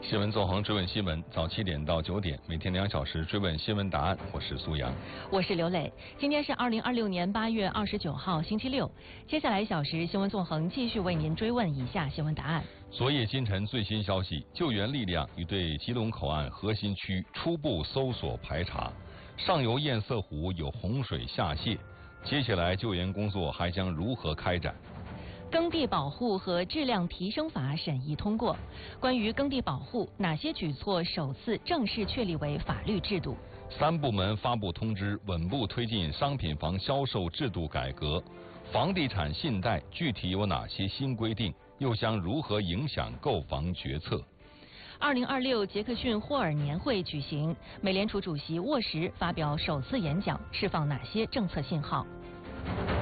新闻纵横追问新闻，早7点到9点，每天2小时追问新闻答案。我是苏阳， 我是刘磊。今天是2026年8月29号，星期六。接下来1小时，新闻纵横继续为您追问以下新闻答案。 昨夜今晨最新消息，救援力量已对吉隆口岸核心区初步搜索排查，上游堰塞湖有洪水下泄，接下来救援工作还将如何开展？ 耕地保护和质量提升法审议通过，关于耕地保护，哪些举措首次正式确立为法律制度 ？3部门发布通知，稳步推进商品房销售制度改革。房地产信贷具体有哪些新规定？又将如何影响购房决策 ？2026杰克逊霍尔年会举行，美联储主席沃什发表首次演讲，释放哪些政策信号？